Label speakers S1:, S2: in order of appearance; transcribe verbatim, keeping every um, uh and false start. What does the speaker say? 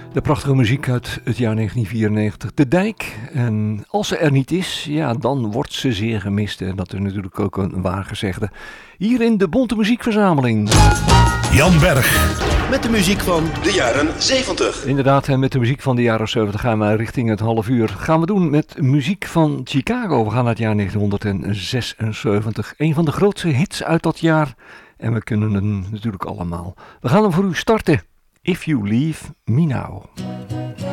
S1: De prachtige muziek uit het jaar negentien vierennegentig, De Dijk. En als ze er niet is, ja, dan wordt ze zeer gemist. En dat is natuurlijk ook een waar gezegde. Hier in de Bonte Muziekverzameling.
S2: Jan Berg.
S3: Met de muziek van de jaren zeventig.
S1: Inderdaad, en met de muziek van de jaren zeventig gaan we richting het half uur. Gaan we doen met muziek van Chicago. We gaan naar het jaar negentien zesenzeventig. Een van de grootste hits uit dat jaar. En we kunnen hem natuurlijk allemaal. We gaan hem voor u starten. If You Leave Me Now.